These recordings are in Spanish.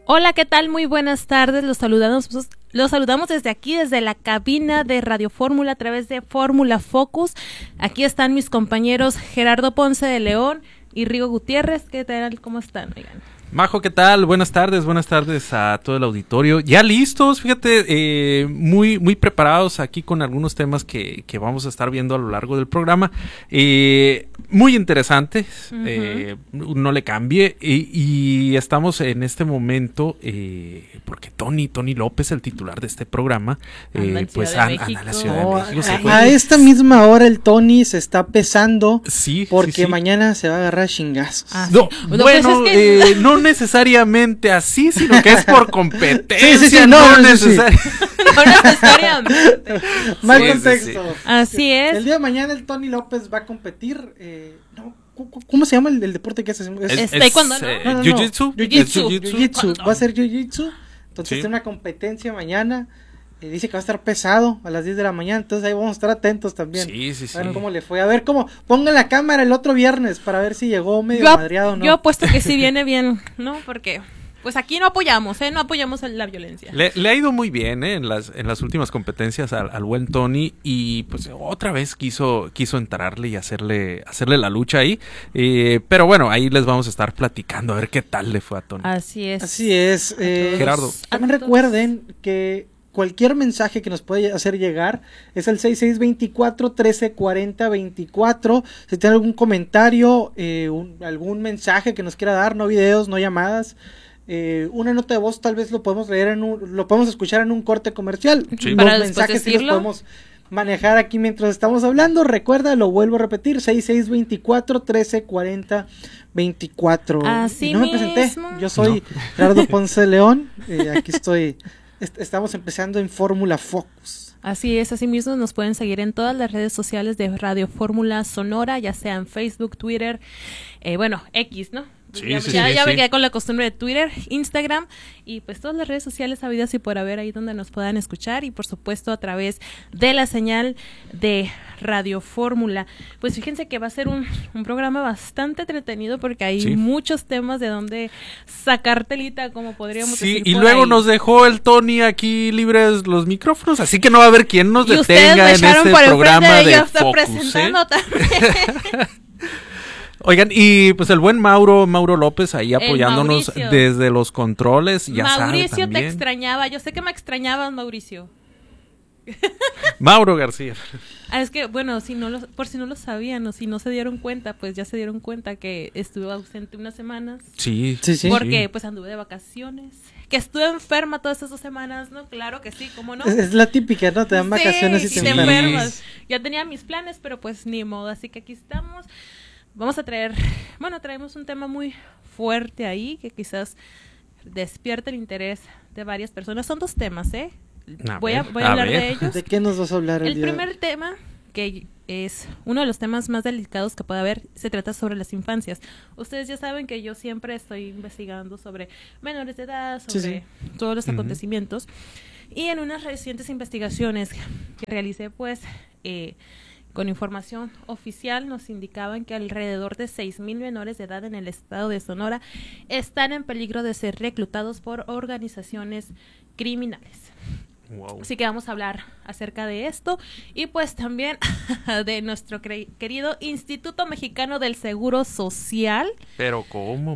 Hola, ¿qué tal? Muy buenas tardes. Los saludamos desde aquí, desde la cabina de Radio Fórmula a través de Fórmula Focus. Aquí están mis compañeros Gerardo Ponce de León y Rigo Gutiérrez. ¿Qué tal? ¿Cómo están? Oigan. Majo, ¿qué tal? Buenas tardes a todo el auditorio. Ya listos, fíjate, muy preparados aquí con algunos temas que vamos a estar viendo a lo largo del programa. Muy interesantes, no le cambie. Y estamos en este momento, porque Tony López, el titular de este programa, pues anda en la Ciudad de México. A esta misma hora el Tony se está pesando, porque sí. Mañana se va a agarrar chingazos. No, bueno, pues es que... no necesariamente así, sino que es por competencia. No necesariamente. Mal contexto. Sí. Así es. El día de mañana el Tony López va a competir. ¿Cómo se llama el deporte que hace? Es taekwondo, ¿no? Jiu-jitsu. Va a ser jiu-jitsu. Entonces tiene una competencia mañana. Dice que va a estar pesado a las 10 de la mañana, entonces ahí vamos a estar atentos también. Sí. A ver cómo le fue, a ver cómo, pongan la cámara el otro viernes para ver si llegó medio madreado o no. Yo apuesto que sí viene bien, ¿no? Porque pues aquí no apoyamos la violencia. Le ha ido muy bien, en las últimas competencias al buen Tony, y pues otra vez quiso entrarle y hacerle la lucha ahí, pero bueno, ahí les vamos a estar platicando a ver qué tal le fue a Tony. Así es. Gerardo. También recuerden que cualquier mensaje que nos puede hacer llegar es el 6624-1340-24. Si tiene algún comentario, algún mensaje que nos quiera dar, no videos, no llamadas, una nota de voz, tal vez lo podemos leer lo podemos escuchar en un corte comercial. Sí. Para los mensajes sí los podemos manejar aquí mientras estamos hablando. Recuerda, lo vuelvo a repetir, 6624-1340-24. Así no me mismo. presenté, yo soy Gerardo Ponce de León, aquí estoy. Estamos empezando en Fórmula Focus. Así es, así mismo nos pueden seguir en todas las redes sociales de Radio Fórmula Sonora, ya sea en Facebook, Twitter, X, ¿no? Ya me quedé con la costumbre de Twitter, Instagram y pues todas las redes sociales habidas y por haber ahí donde nos puedan escuchar, y por supuesto a través de la señal de Radio Fórmula. Pues fíjense que va a ser un programa bastante entretenido porque hay muchos temas de donde sacar telita, como podríamos decir. Sí, y luego nos dejó el Tony aquí libres los micrófonos, así que no va a haber quien nos detenga en este programa de Focus. Presentando también. Oigan, y pues el buen Mauro López ahí apoyándonos desde los controles, ya Mauricio, sabe también. Te extrañaba, yo sé que me extrañabas, Mauricio. Mauro García. Es que, bueno, por si no lo sabían o si no se dieron cuenta, pues ya se dieron cuenta que estuve ausente unas semanas. Sí. Porque pues anduve de vacaciones. Que estuve enferma todas esas 2 semaas, ¿no? Claro que sí, ¿cómo no? Es la típica, ¿no? Te dan vacaciones y te enfermas. Ya tenía mis planes, pero pues ni modo, así que aquí estamos. Traemos un tema muy fuerte ahí que quizás despierte el interés de varias personas. Son 2 temas, Voy a hablar de ellos. ¿De qué nos vas a hablar el primer tema, que es uno de los temas más delicados que puede haber, se trata sobre las infancias. Ustedes ya saben que yo siempre estoy investigando sobre menores de edad, sobre todos los acontecimientos. Y en unas recientes investigaciones que realicé, pues, con información oficial, nos indicaban que alrededor de 6,000 menores de edad en el estado de Sonora están en peligro de ser reclutados por organizaciones criminales. Wow. Así que vamos a hablar acerca de esto y pues también de nuestro querido Instituto Mexicano del Seguro Social. Pero ¿cómo?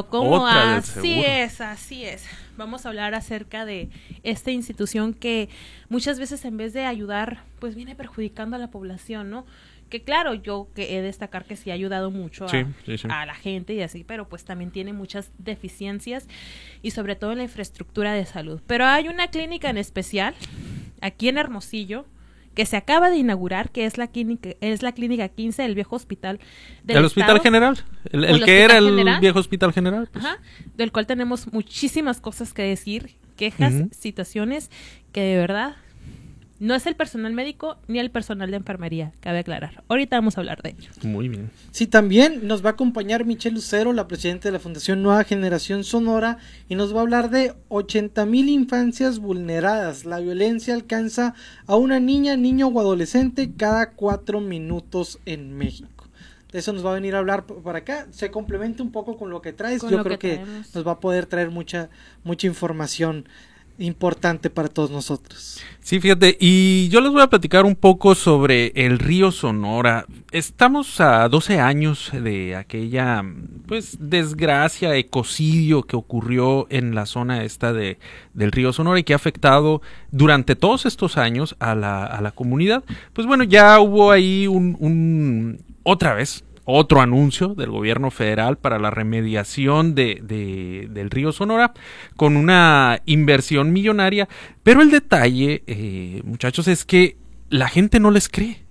Así es. Vamos a hablar acerca de esta institución que muchas veces en vez de ayudar, pues viene perjudicando a la población, ¿no? Que claro, yo que he de destacar que sí ha ayudado mucho a la gente y así, pero pues también tiene muchas deficiencias y sobre todo en la infraestructura de salud. Pero hay una clínica en especial aquí en Hermosillo que se acaba de inaugurar, que es la clínica 15 del viejo hospital del ¿El Hospital Estado, General? ¿El que era el viejo Hospital General? Pues. Ajá, del cual tenemos muchísimas cosas que decir, quejas, situaciones que de verdad no es el personal médico ni el personal de enfermería, cabe aclarar. Ahorita vamos a hablar de ello. Muy bien. Sí, también nos va a acompañar Michelle Lucero, la presidenta de la Fundación Nueva Generación Sonora, y nos va a hablar de 80,000 infancias vulneradas. La violencia alcanza a una niña, niño o adolescente cada 4 minutos en México. eso nos va a venir a hablar por acá. Se complementa un poco con lo que traes. Yo creo que nos va a poder traer mucha información importante para todos nosotros. Sí, fíjate, y yo les voy a platicar un poco sobre el río Sonora. Estamos a 12 años de aquella, pues, desgracia, ecocidio que ocurrió en la zona esta del río Sonora y que ha afectado durante todos estos años a la comunidad. Pues bueno, ya hubo ahí otra vez, otro anuncio del gobierno federal para la remediación del río Sonora con una inversión millonaria, pero el detalle, muchachos, es que la gente no les cree.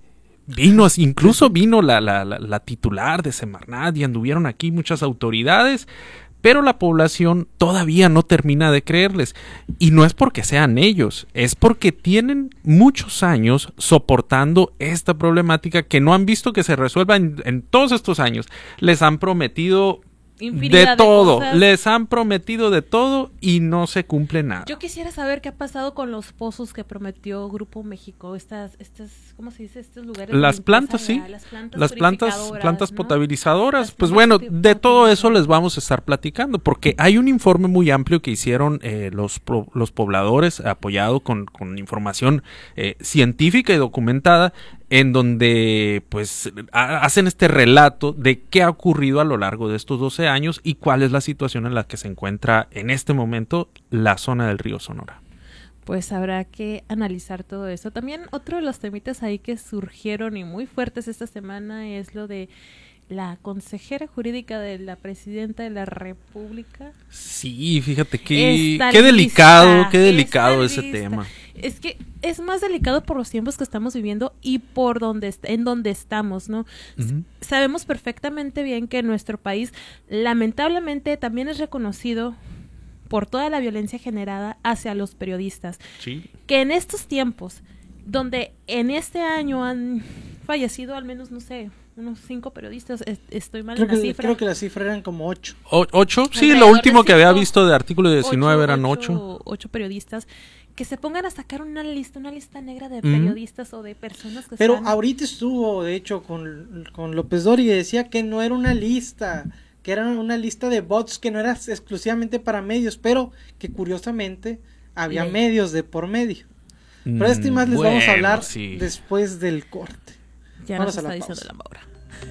Incluso vino la titular de Semarnat y anduvieron aquí muchas autoridades, pero la población todavía no termina de creerles. Y no es porque sean ellos, es porque tienen muchos años soportando esta problemática que no han visto que se resuelva en todos estos años. Les han prometido infinidad de todo, les han prometido de todo y no se cumple nada. Yo quisiera saber qué ha pasado con los pozos que prometió Grupo México, estas ¿cómo se dice? Estos lugares. Las plantas, sí. Las plantas potabilizadoras. Pues bueno, de todo eso les vamos a estar platicando, porque hay un informe muy amplio que hicieron los pobladores, apoyado con información científica y documentada, en donde pues hacen este relato de qué ha ocurrido a lo largo de estos 12 años y cuál es la situación en la que se encuentra en este momento la zona del río Sonora. Pues habrá que analizar todo eso. También otro de los temitas ahí que surgieron y muy fuertes esta semana es lo de la consejera jurídica de la presidenta de la República. Sí, fíjate qué delicado ese tema. Es que es más delicado por los tiempos que estamos viviendo y por en donde estamos, ¿no? Uh-huh. Sabemos perfectamente bien que nuestro país, lamentablemente, también es reconocido por toda la violencia generada hacia los periodistas. Sí. Que en estos tiempos, donde en este año han fallecido al menos, no sé, unos 5 periodistas, estoy mal en la cifra. Creo que la cifra eran como 8. ¿8? Sí, lo último que había visto de artículo 19 eran 8. 8 periodistas. Que se pongan a sacar una lista negra de periodistas o de personas que Pero ahorita estuvo, de hecho, con López Dóriga y decía que no era una lista, que era una lista de bots, que no era exclusivamente para medios, pero que curiosamente había medios de por medio. Pero de esto y más les vamos a hablar después del corte. Ya vamos nos está diciendo la Maura.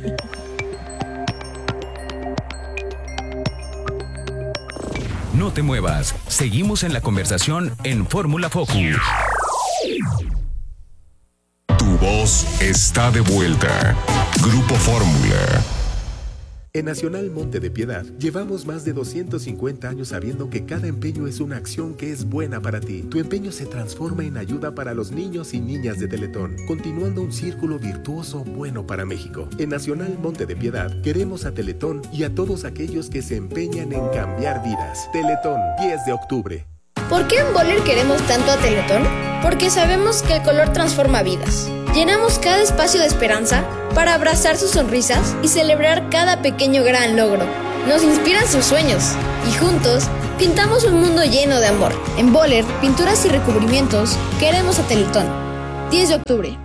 No te muevas, seguimos en la conversación en Fórmula Focus. Tu voz está de vuelta. Grupo Fórmula. En Nacional Monte de Piedad llevamos más de 250 años sabiendo que cada empeño es una acción que es buena para ti. Tu empeño se transforma en ayuda para los niños y niñas de Teletón, continuando un círculo virtuoso bueno para México. En Nacional Monte de Piedad queremos a Teletón y a todos aquellos que se empeñan en cambiar vidas. Teletón, 10 de octubre. ¿Por qué en Boller queremos tanto a Teletón? Porque sabemos que el color transforma vidas. Llenamos cada espacio de esperanza para abrazar sus sonrisas y celebrar cada pequeño gran logro. Nos inspiran sus sueños y juntos pintamos un mundo lleno de amor. En Boller, pinturas y recubrimientos, queremos a Teletón. 10 de octubre.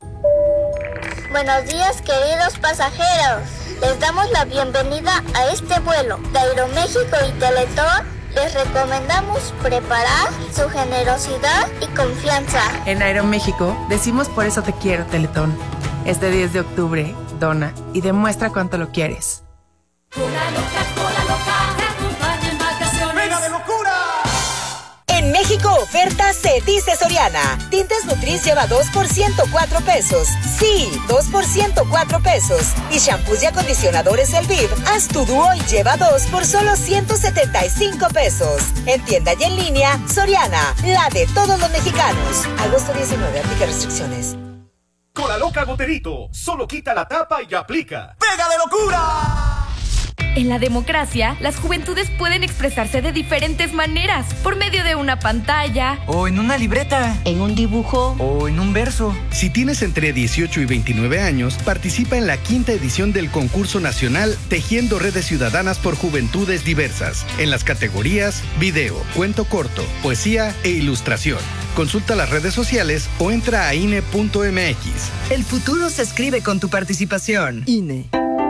Buenos días, queridos pasajeros. Les damos la bienvenida a este vuelo de Aeroméxico y Teletón. Les recomendamos preparar su generosidad y confianza. En Aeroméxico decimos por eso te quiero, Teletón. Este 10 de octubre, dona y demuestra cuánto lo quieres. Cola loca, te acompaña en vacaciones. ¡Venga de locura! En México, oferta se dice Soriana. Tintes Nutris lleva 2 por 104 pesos. Sí, 2 por 104 pesos. Y shampoos y acondicionadores Elviv, haz tu dúo y lleva 2 por solo 175 pesos. En tienda y en línea, Soriana, la de todos los mexicanos. Agosto 19, aplica restricciones. Cola Loca Goterito, solo quita la tapa y aplica. ¡Pega de locura! En la democracia, las juventudes pueden expresarse de diferentes maneras, por medio de una pantalla, o en una libreta, en un dibujo, o en un verso. Si tienes entre 18 y 29 años, participa en la 5ª edición del concurso nacional Tejiendo Redes Ciudadanas por Juventudes Diversas, en las categorías video, cuento corto, poesía e ilustración. Consulta las redes sociales o entra a INE.mx. El futuro se escribe con tu participación. INE.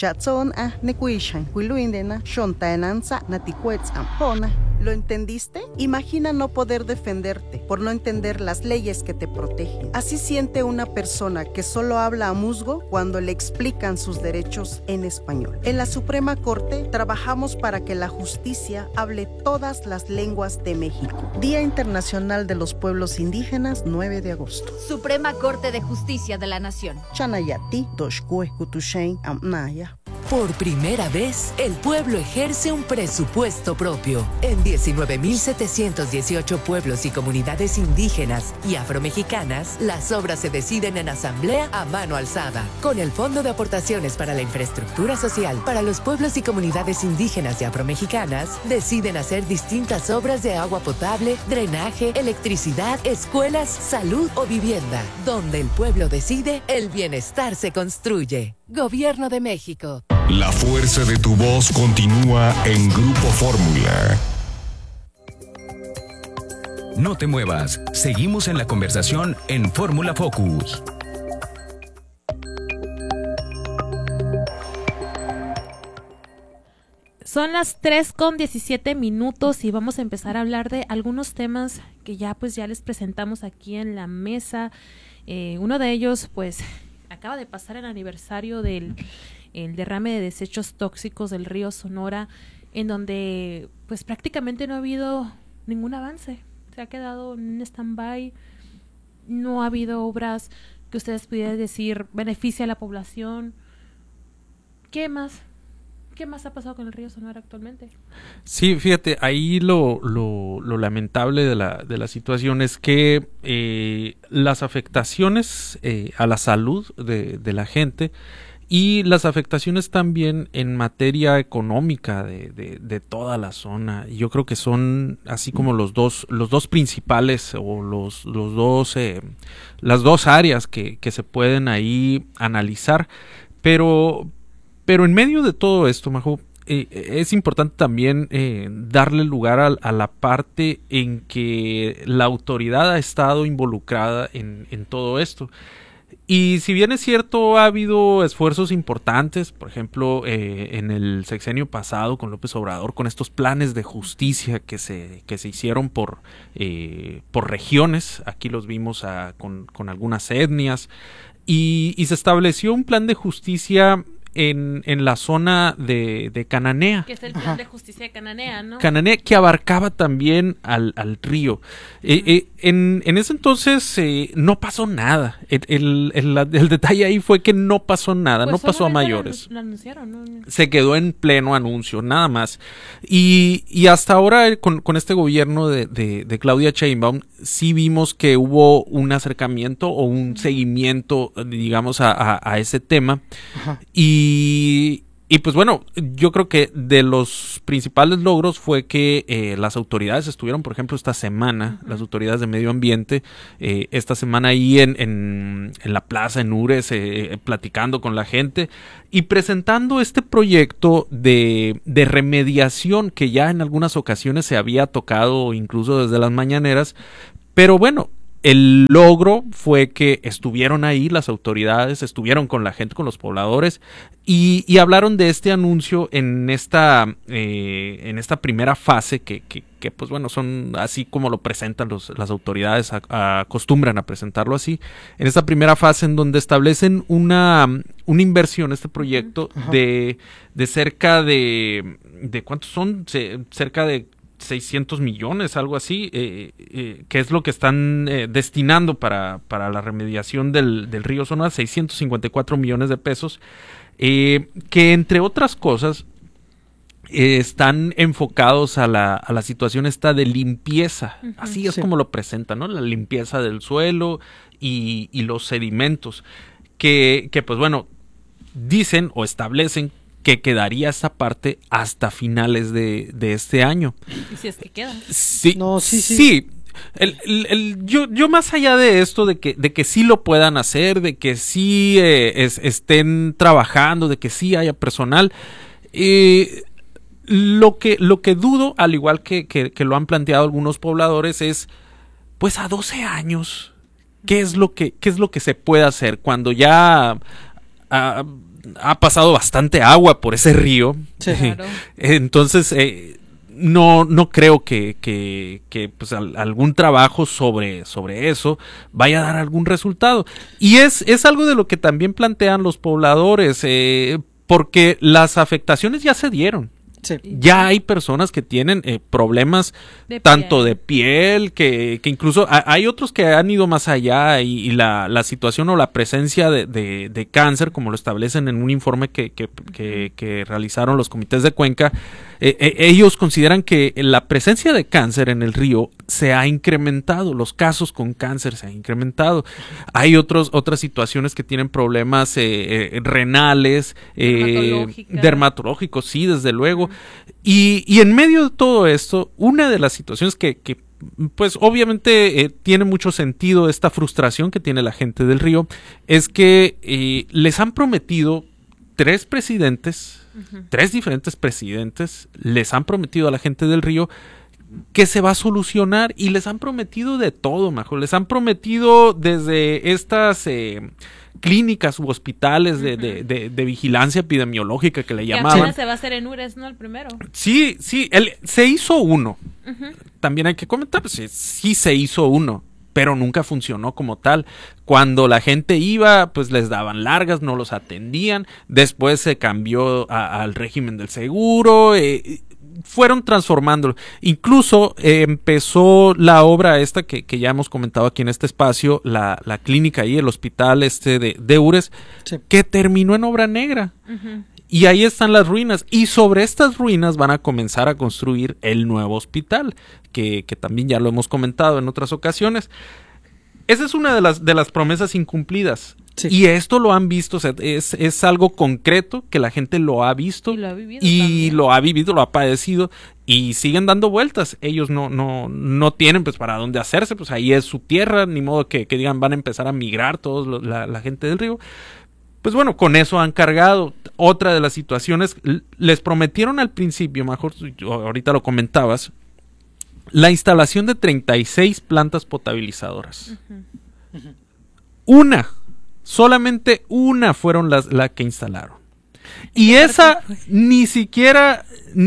Chatzon nekuishan kuiluindena shontaenanza naticuetz ampona. ¿Lo entendiste? Imagina no poder defenderte por no entender las leyes que te protegen. Así siente una persona que solo habla a musgo cuando le explican sus derechos en español. En la Suprema Corte trabajamos para que la justicia hable todas las lenguas de México. Día Internacional de los Pueblos Indígenas, 9 de agosto. Suprema Corte de Justicia de la Nación. Chanayati, Doshkue, Kutushein, Amnaya. Por primera vez, el pueblo ejerce un presupuesto propio. En 19.718 pueblos y comunidades indígenas y afromexicanas, las obras se deciden en asamblea a mano alzada. Con el Fondo de Aportaciones para la Infraestructura Social para los pueblos y comunidades indígenas y afromexicanas, deciden hacer distintas obras de agua potable, drenaje, electricidad, escuelas, salud o vivienda. Donde el pueblo decide, el bienestar se construye. Gobierno de México. La fuerza de tu voz continúa en Grupo Fórmula. No te muevas. Seguimos en la conversación en Fórmula Focus. Son las 3:17 y vamos a empezar a hablar de algunos temas que ya les presentamos aquí en la mesa. Uno de ellos, acaba de pasar el aniversario del derrame de desechos tóxicos del río Sonora, en donde prácticamente no ha habido ningún avance. Se ha quedado en un stand-by, no ha habido obras que ustedes pudieran decir beneficia a la población. ¿Qué más ha pasado con el río Sonora actualmente? Sí, fíjate, ahí lo lamentable de la situación es que las afectaciones a la salud de la gente y las afectaciones también en materia económica de toda la zona. Yo creo que son así como los dos principales o las dos áreas que se pueden ahí analizar, pero en medio de todo esto, Majo, es importante también darle lugar a la parte en que la autoridad ha estado involucrada en todo esto. Y si bien es cierto, ha habido esfuerzos importantes, por ejemplo, en el sexenio pasado con López Obrador, con estos planes de justicia que se hicieron por regiones, aquí los vimos con algunas etnias, y se estableció un plan de justicia en la zona de Cananea. Que es el plan de justicia de Cananea, ¿no? Cananea, que abarcaba también al río. En ese entonces no pasó nada. El detalle ahí fue que no pasó nada, no pasó a mayores. Lo anunciaron, ¿no? Se quedó en pleno anuncio, nada más. Y hasta ahora, con este gobierno de Claudia Sheinbaum, sí vimos que hubo un acercamiento o un seguimiento, digamos, a ese tema. Ajá. Y pues bueno, yo creo que de los principales logros fue que las autoridades estuvieron, por ejemplo, esta semana, las autoridades de medio ambiente, esta semana ahí en la plaza, en Ures, platicando con la gente y presentando este proyecto de remediación que ya en algunas ocasiones se había tocado incluso desde las mañaneras, pero bueno, el logro fue que estuvieron ahí las autoridades, estuvieron con la gente, con los pobladores y hablaron de este anuncio en esta primera fase que pues bueno, son así como lo presentan las autoridades, acostumbran a presentarlo así, en esta primera fase en donde establecen una inversión, este proyecto de cerca de ¿cuántos son? Cerca de 600 millones, algo así, que es lo que están destinando para la remediación del río Sonora, 654 millones de pesos, que entre otras cosas están enfocados a la situación esta de limpieza, así es como lo presentan, ¿no? La limpieza del suelo y los sedimentos, que pues bueno, dicen o establecen que quedaría esa parte hasta finales de este año. ¿Y si es que queda? Sí, no, sí. Yo más allá de esto, de que sí lo puedan hacer, de que sí estén trabajando, de que sí haya personal, lo que dudo, al igual que lo han planteado algunos pobladores, es pues a 12 años, ¿qué es lo que se puede hacer cuando ya ha pasado bastante agua por ese río. Sí. Claro. Entonces, no creo que pues algún trabajo sobre eso vaya a dar algún resultado. Y es algo de lo que también plantean los pobladores, porque las afectaciones ya se dieron. Sí. Ya hay personas que tienen problemas tanto de piel que incluso hay otros que han ido más allá y la situación o la presencia de cáncer, como lo establecen en un informe que realizaron los comités de Cuenca. Ellos consideran que la presencia de cáncer en el río se ha incrementado, los casos con cáncer se han incrementado. Hay otras situaciones que tienen problemas renales, dermatológicos, sí, desde luego. Y en medio de todo esto, una de las situaciones que pues obviamente tiene mucho sentido esta frustración que tiene la gente del río, es que les han prometido tres diferentes presidentes, les han prometido a la gente del río que se va a solucionar y les han prometido de todo, Majo. Les han prometido desde estas clínicas u hospitales de vigilancia epidemiológica que le llamaban. Apenas se va a hacer en Ures, ¿no? El primero. Sí, se hizo uno. También hay que comentar, pues, sí se hizo uno, pero nunca funcionó como tal. Cuando la gente iba, pues les daban largas, no los atendían. Después se cambió al régimen del seguro. Fueron transformándolo. Incluso empezó la obra esta que ya hemos comentado aquí en este espacio, la clínica y el hospital de Ures, sí, que terminó en obra negra. Y ahí están las ruinas. Y sobre estas ruinas van a comenzar a construir el nuevo hospital, que también ya lo hemos comentado en otras ocasiones. Esa es una de las promesas incumplidas. Sí. Y esto lo han visto, o sea, es algo concreto que la gente lo ha visto y lo ha vivido, lo ha padecido y siguen dando vueltas. Ellos no tienen pues para dónde hacerse, pues ahí es su tierra, ni modo que digan van a empezar a migrar todos la gente del río. Pues bueno, con eso han cargado. Otra de las situaciones, les prometieron al principio, mejor ahorita lo comentabas, la instalación de 36 plantas potabilizadoras. Solamente una fueron la que instalaron. Y esa ni siquiera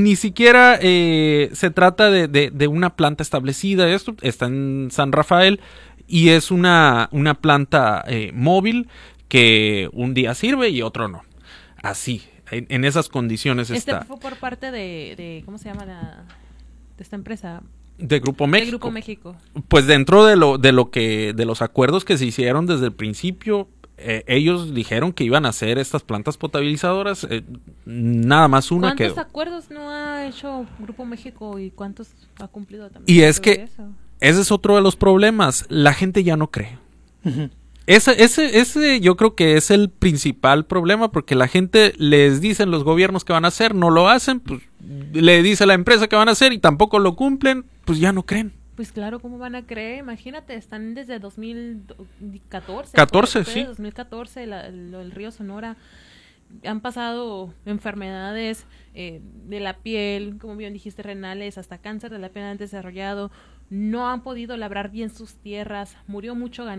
se trata de una planta establecida. Esto está en San Rafael y es una planta móvil que un día sirve y otro no. Así, en esas condiciones está. Fue por parte de ¿cómo se llama de esta empresa? De Grupo México. De Grupo México. Pues dentro de los acuerdos que se hicieron desde el principio, ellos dijeron que iban a hacer estas plantas potabilizadoras, nada más una. ¿Cuántos acuerdos no ha hecho Grupo México y cuántos ha cumplido también? Y es que ese es otro de los problemas, la gente ya no cree. Ese yo creo que es el principal problema, porque la gente les dicen los gobiernos que van a hacer, no lo hacen, pues le dice la empresa que van a hacer y tampoco lo cumplen, pues ya no creen. Pues claro, ¿cómo van a creer? Imagínate, están desde 2014. 2014, el río Sonora. Han pasado enfermedades de la piel, como bien dijiste, renales, hasta cáncer de la piel han desarrollado. No han podido labrar bien sus tierras. Murió mucho ganado.